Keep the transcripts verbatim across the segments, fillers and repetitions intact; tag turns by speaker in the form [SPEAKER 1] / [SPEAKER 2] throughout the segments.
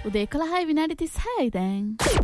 [SPEAKER 1] උදේ එකොළහයි විනාඩි තිස්හයයි දැන්.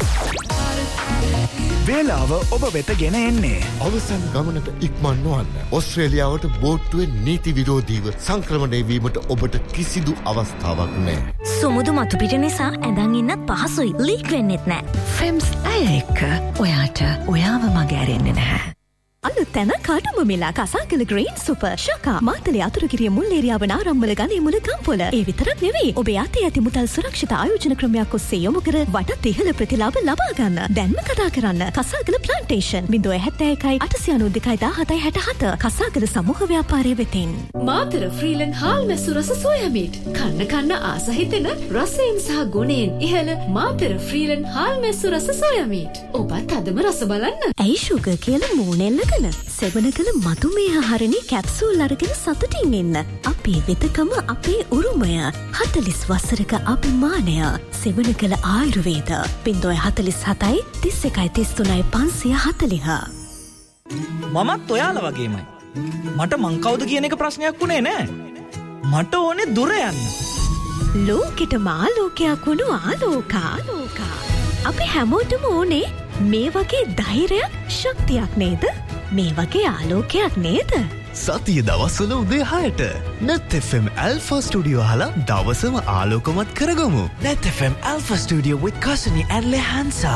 [SPEAKER 2] වේලාව ඔබ වෙත ගෙන එන්නේ
[SPEAKER 3] අවසන් ගමනට ඉක්මන් නොවන්න. ඕස්ට්‍රේලියාවට බෝට්ටුවේ නීති විරෝධීව සංක්‍රමණය වීමට ඔබට කිසිදු අවස්ථාවක් නැහැ.
[SPEAKER 4] සුමුදු මතු පිට නිසා ඇඳන් ඉන්නත් පහසුයි. ලීක් වෙන්නෙත් නැහැ. ෆෙම්ස් අය එක්ක ඔයාට ඔයාව මගේ ඇරෙන්නේ නැහැ. අලුත් තැන කාටම මෙලා කසාකල ග්‍රීන් සුපර් ශකා මාතලේ අතුරුගිරිය මුල් ඒරියාව නාරම්මල ගනේ මුල ගම්පොළ. ඒ විතරක් නෙවෙයි ඔබේ අතේ ඇති මුදල් සුරක්ෂිත ආයෝජන ක්‍රමයක් ඔස්සේ යොමු කර වටත් ඉහළ ප්‍රතිලාභ ලබා ගන්න. දැන්ම කතා කරන්න කසාකල ප්ලාන්ටේෂන් ज़ीरो सात एक आठ नौ दो दो सात सात सात කසාකල සමූහ ව්‍යාපාරය වෙතින්.
[SPEAKER 5] මාතර ෆ්‍රීලන් හාල් මැස්සු රස සෝයා මීට් කන්න කන්න ආස හිතෙන රසයෙන් සහ ගුණයෙන් ඉහළ මාතර ෆ්‍රීලන් හාල් මැස්සු රස සෝයා මීට්. ඔබත් අදම රස බලන්න.
[SPEAKER 4] ඇයි ෂුගර් කියලා මූණෙල්ල සෙවන කළ මතුමේ හරණි කැප්සූල් අරගෙන සතුටින් ඉන්න. අපේ වෙතකම අපේ උරුමය. හතලිස් වසරක අභිමානය. සෙවන කළ ආයුර්වේද. ज़ीरो सात सात तीस एक तीस तीन पाँच सौ चालीस.
[SPEAKER 6] මමත් ඔයාලා වගේමයි. මට මං කවුද කියන එක ප්‍රශ්නයක් වුණේ නෑ. මට ඕනේ දුර යන්න.
[SPEAKER 4] ලෝකෙට මාලෝකයක් වුණු ආලෝකා ලෝකා. අපි හැමෝටම ඕනේ මේ වගේ ධෛර්යයක් ශක්තියක් නේද? මේ වගේ ආලෝකයක් නේද?
[SPEAKER 7] සතිය දවස්වල උදේ හයට net F M Alpha Studio අහලා දවසම ආලෝකමත් කරගමු.
[SPEAKER 2] net F M Alpha Studio with Kasani and Lehansa.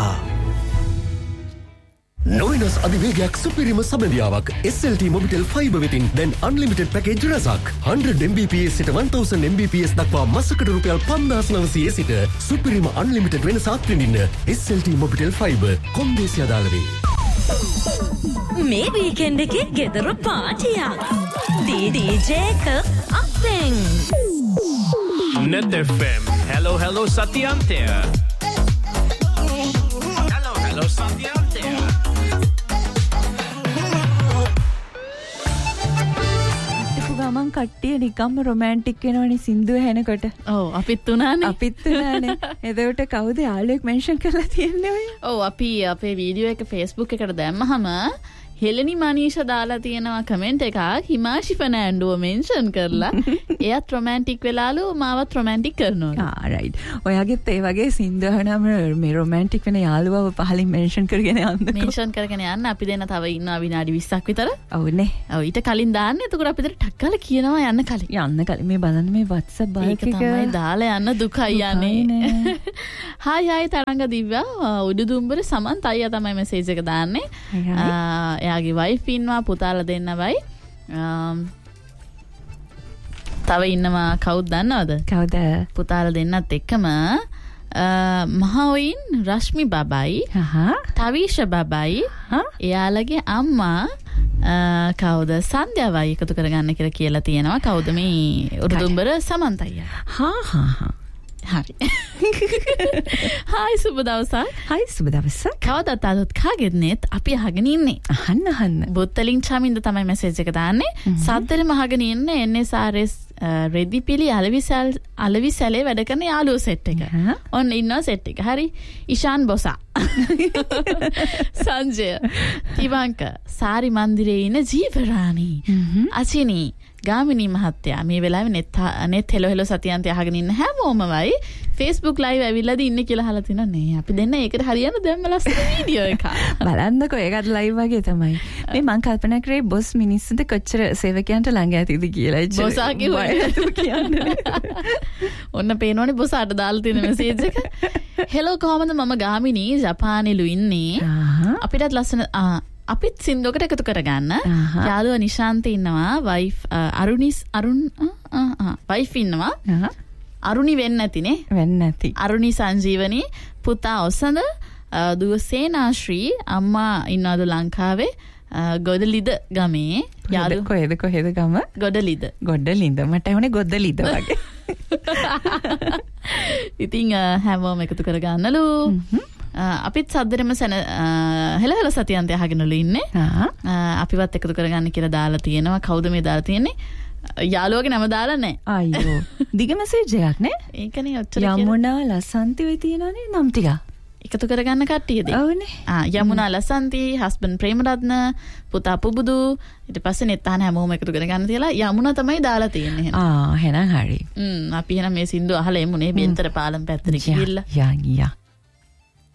[SPEAKER 3] නොවිනස් අධිවේගයක් සුපිරිම සබඳියාවක් S L T Mobitel Fiber වෙතින් දැන් unlimited package රසක් one hundred Mbps සිට one thousand Mbps දක්වා මාසකට රුපියල් පන්දාස් නවසිය සිට සුපිරිම unlimited වෙනස අත්විඳින්න S L T Mobitel Fiber කොන්දේසි අදාළ වේ.
[SPEAKER 4] මේ වීකෙන්ඩ් එකේ ගෙදර පාටියක්. ඩී ජේ එක අපෙන්.
[SPEAKER 8] net F M. Hello hello සතියන්තය. Hello hello සතියන්තය.
[SPEAKER 1] ගමන් කට්ටිය නිකම්ම රොමැන්ටික් වෙනවනේ සින්දුව ඇහෙනකොට.
[SPEAKER 9] ඔව් අපිත් උනානේ.
[SPEAKER 1] අපිත් උනානේ. එතකොට කවුද යාළුවෙක් මෙන්ෂන් කරලා තියන්නේ ඔය?
[SPEAKER 9] ඔව් අපි අපේ වීඩියෝ එක Facebook එකට දැම්මහම හෙලනි මනීෂා දාලා තියෙනවා කමෙන්ට් එකක් හිමාෂි ෆර්නෑන්ඩෝ මෙන්ෂන් කරලා එයත් රොමැන්ටික් වෙලාලු මාවත් රොමැන්ටික් කරනවා.
[SPEAKER 1] ආ රයිට්. ඔයාගෙත් ඒ වගේ සින්දුව අහනම මේ රොමැන්ටික් වෙන යාළුවව පහලින් මෙන්ෂන් කරගෙන යන්න.
[SPEAKER 9] මෙන්ෂන් කරගෙන යන්න අපි දෙන්න තව ඉන්නවා විනාඩි විස්සක් විතර.
[SPEAKER 1] ඔව්නේ.
[SPEAKER 9] ඔව් ඊට කලින් දාන්න. එතකොට අපි දෙන්න ටක් ගාලා කියනවා යන්න කලින්.
[SPEAKER 1] යන්න කලින් මේ බලන්න මේ WhatsApp බාර් එක
[SPEAKER 9] තමයි දාලා යන්න දුකයි යන්නේ. හායි හායි තරංග දිව්‍යා උඩුදුම්බර සමන්ත අයියා තමයි මෙසේජ් එක දාන්නේ. එයාගේ වයිෆ් ඉන්නවා පුතාලා දෙන්නවයි. තව ඉන්නවා කවුද දන්නවද?
[SPEAKER 1] කවුද?
[SPEAKER 9] පුතාලා දෙන්නත් එක්කම මහෝයින් රශ්මි බබයි තවීෂ බබයි එයාලගේ අම්මා කවුද සන්ධ්‍යාවයි එකතු කරගන්න කියලා කියලා තියෙනවා. කවුද මේ උඩුදුම්බර සමන්ත අයියා?
[SPEAKER 1] හා හා හා
[SPEAKER 9] හරි. හායි සුබ දවසක්.
[SPEAKER 1] හායි සුබ දවසක්.
[SPEAKER 9] කවදත් අදත් කාගෙදනෙත් අපි අහගෙන ඉන්නේ.
[SPEAKER 1] අහන්න අහන්න.
[SPEAKER 9] බොත්තලින් චමින්ද තමයි මෙසේජ් එක දාන්නේ. සද්දෙලම අහගෙන ඉන්න N S R S රෙදිපිලි අලවිසල් අලවිසලේ වැඩ කරන යාළුවෝ සෙට් එක. ඔන්න ඉන්නවා සෙට් එක. හරි. ඉෂාන් බොසා. සංජය. තිවංක. සාරි මන්දිරේ ඉන්න ජීවරාණි. අචිනි. ගාමිණී මහත්තයා මේ වෙලාවේ net net hello hello සතියන්තය අහගෙන ඉන්න හැමෝමමයි Facebook live ඇවිල්ලාද ඉන්නේ කියලා අහලා තිනවා නේ. අපි දෙන්න ඒකට හරියන දැම්ම ලස්සන වීඩියෝ එකක්.
[SPEAKER 1] බලන්නකෝ ඒකත් live වගේ තමයි. මේ මං කල්පනා කරේ බොස් මිනිස්සුන්ට කොච්චර සේවකයන්ට ළඟ ඇතිද කියලා.
[SPEAKER 9] බොසා කියන්නේ. ඔන්න පේනවනේ බොසාට දාලා තියෙන මෙසේජ් එක. hello කොහමද මම ගාමිණී ජපානේලු ඉන්නේ. අපිටත් ලස්සන අපිත් සින්දුවකට එකතු කරගන්න. යාළුවා නිශාන්ත ඉන්නවා. වයිෆ් අරුණිස් අරුන් වයිෆ් ඉන්නවා. අරුණි වෙන්න ඇතිනේ.
[SPEAKER 1] වෙන්න ඇති.
[SPEAKER 9] අරුණි සංජීවනි පුතා ඔසඳ දුව සේනාශ්‍රී අම්මා ඉන්නවද ලංකාවේ ගොඩලිද ගමේ.
[SPEAKER 1] යාළුවා කොහෙද කොහෙද ගම?
[SPEAKER 9] ගොඩලිද.
[SPEAKER 1] ගොඩලිද. මට ඇහුනේ ගොඩලිද වගේ.
[SPEAKER 9] ඉතින් හැමෝම එකතු කරගන්නලු. අපිත් සද්දරම සැන හෙල හෙල සතියන්තය අහගෙනලු ඉන්නේ. අපිවත් එකතු කරගන්න කියලා දාලා තියෙනවා. කවුද මේ දාලා තියෙන්නේ? යාළුවගේ නම දාලා නැහැ.
[SPEAKER 1] අයියෝ. දිග මෙසේජ් එකක් නේ?
[SPEAKER 9] ඒකනේ ඔච්චර
[SPEAKER 1] යමුනා ලසන්ති වෙයි තියෙනවනේ නම් ටික.
[SPEAKER 9] එකතු කරගන්න කට්ටියද?
[SPEAKER 1] ඔව්නේ.
[SPEAKER 9] ආ යමුනා ලසන්ති, හස්බන්ඩ් ප්‍රේමරත්න, පුතා පුබුදු, ඊට පස්සේ නෙත්තාන හැමෝම එකතු කරගන්න තියලා යමුනා තමයි දාලා තියෙන්නේ.
[SPEAKER 1] ආ එහෙනම් හරි.
[SPEAKER 9] හ්ම් අපි එහෙනම් මේ සින්දු අහලා එමුනේ බෙන්තර පාලම් පැත්තට ගිහිල්ලා.
[SPEAKER 1] යා යා.